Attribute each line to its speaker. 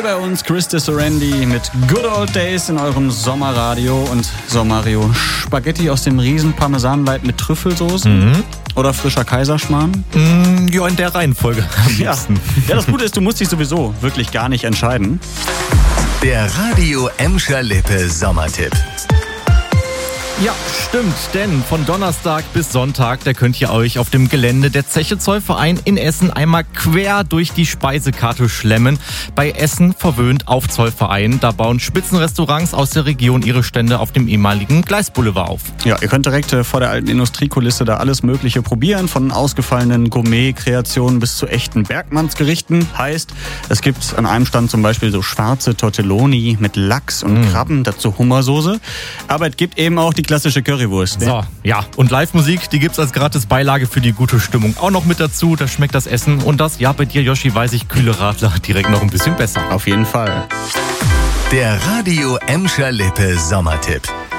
Speaker 1: bei uns Chris de Sorrendi mit Good Old Days in eurem Sommerradio. Und so, Mario, Spaghetti aus dem Riesen-Parmesanleib mit Trüffelsoße oder frischer Kaiserschmarrn?
Speaker 2: Ja, in der Reihenfolge.
Speaker 1: Ja, das Gute ist, du musst dich sowieso wirklich gar nicht entscheiden.
Speaker 3: Der Radio Emscher Lippe Sommertipp.
Speaker 2: Ja, stimmt, denn von Donnerstag bis Sonntag, da könnt ihr euch auf dem Gelände der Zeche Zollverein in Essen einmal quer durch die Speisekarte schlemmen. Bei Essen verwöhnt auf Zollverein, da bauen Spitzenrestaurants aus der Region ihre Stände auf dem ehemaligen Gleisboulevard auf.
Speaker 1: Ja, ihr könnt direkt vor der alten Industriekulisse da alles Mögliche probieren, von ausgefallenen Gourmet-Kreationen bis zu echten Bergmannsgerichten. Heißt, es gibt an einem Stand zum Beispiel so schwarze Tortelloni mit Lachs und Krabben, dazu Hummersoße. Aber es gibt eben auch die klassische Currywurst. Ne?
Speaker 2: So, ja, und Live-Musik, die gibt's als gratis Beilage für die gute Stimmung auch noch mit dazu. Da schmeckt das Essen und das, ja, bei dir, Yoshi, weiß ich, kühle Radler direkt noch ein bisschen besser.
Speaker 1: Auf jeden Fall.
Speaker 3: Der Radio Emscher Lippe Sommertipp.